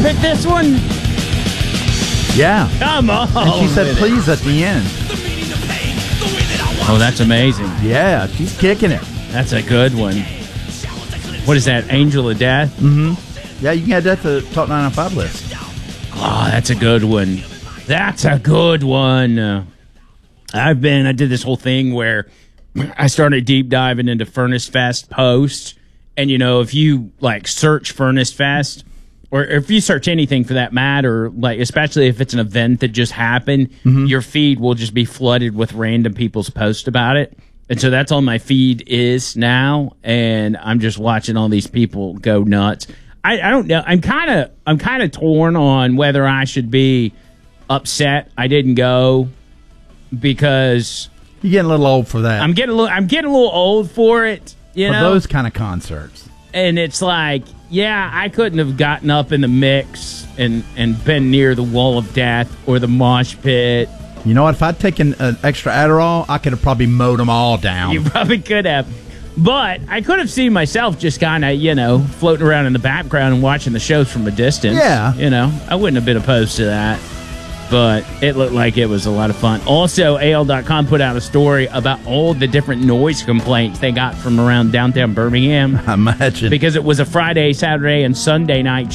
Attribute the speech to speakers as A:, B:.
A: pick this one?
B: Yeah.
A: Come on.
B: And she said please at the end.
A: Oh, that's amazing.
B: Yeah, she's kicking it.
A: That's a good one. What is that, Angel of Death?
B: Mm-hmm. Yeah, you can add that to the Top 905 list.
A: Oh, that's a good one. That's a good one. I did this whole thing where I started deep diving into Furnace Fest posts. And, you know, if you, like, search Furnace Fest, or if you search anything for that matter, like, especially if it's an event that just happened, your feed will just be flooded with random people's posts about it. And so that's all my feed is now. And I'm just watching all these people go nuts. I don't know. I'm kind of torn on whether I should be upset I didn't go, because
B: You're getting a little old for that.
A: I'm getting a little old for it, you
B: for
A: know.
B: those kind of concerts.
A: And it's like, yeah, I couldn't have gotten up in the mix and been near the wall of death or the mosh pit.
B: You know what? If I'd taken an extra Adderall, I could have probably mowed them all down.
A: You probably could have. But I could have seen myself just kind of, you know, floating around in the background and watching the shows from a distance.
B: Yeah.
A: You know, I wouldn't have been opposed to that. But it looked like it was a lot of fun. Also, AL.com put out a story about all the different noise complaints they got from around downtown Birmingham.
B: I imagine.
A: Because it was a Friday, Saturday, and Sunday night